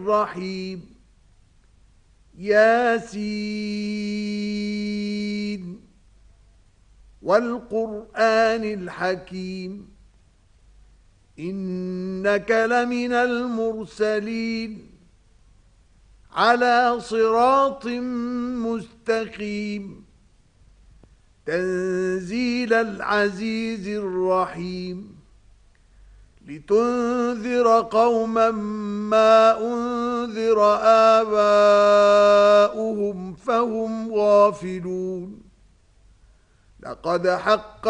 الرحيم ياسين والقرآن الحكيم إنك لمن المرسلين على صراط مستقيم تنزيل العزيز الرحيم لتنذر قوما ما أنذر آباؤهم فهم غافلون لقد حق